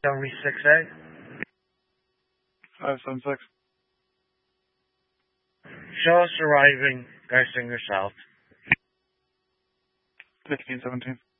76A. 576. Show us arriving Geisinger South. 1517.